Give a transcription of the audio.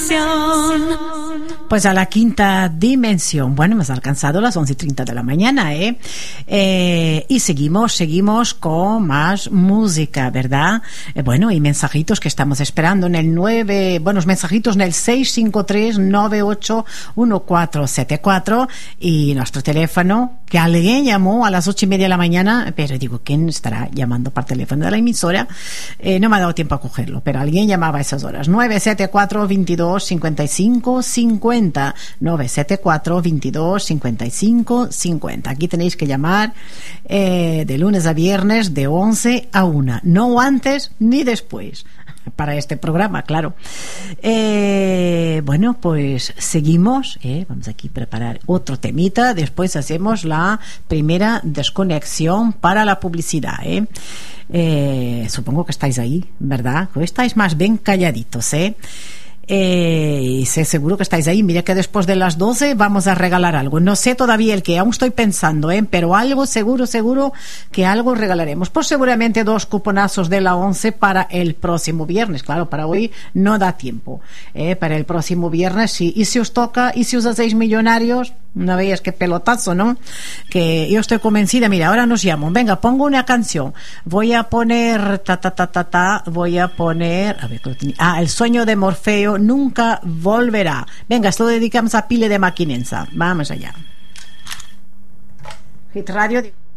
Pues a la quinta dimensión. Bueno, hemos alcanzado las 11:30 de la mañana, y seguimos con más música, ¿verdad? Bueno, y mensajitos que estamos esperando en el 9, buenos mensajitos en el 653-981474 y nuestro teléfono, que alguien llamó a las 8:30 de la mañana, pero digo, ¿quién estará llamando por teléfono de la emisora? No me ha dado tiempo a cogerlo, pero alguien llamaba a esas horas. 974-22-55-50. 974-22-55-50. Aquí tenéis que llamar de lunes a viernes de 11 a 1, no antes ni después, para este programa, claro. Bueno, pues seguimos, vamos aquí a preparar otro temita, después hacemos la primera desconexión para la publicidad. Supongo que estáis ahí, ¿verdad? Que estáis más bien calladitos, y sé seguro que estáis ahí. Mira que después de las 12 vamos a regalar algo, no sé todavía el que, aún estoy pensando, pero algo seguro que algo regalaremos, pues seguramente 2 cuponazos de la 11 para el próximo viernes. Claro, para hoy no da tiempo, para el próximo viernes sí. Y si os toca, y si os hacéis millonarios, no veis qué pelotazo, ¿no? Que yo estoy convencida. Mira, ahora nos llaman, venga, pongo una canción, voy a poner voy a poner, a ver, El sueño de Morfeo nunca volverá. Venga, esto lo dedicamos a Pile de Maquinenza. Vamos allá. Hit Radio.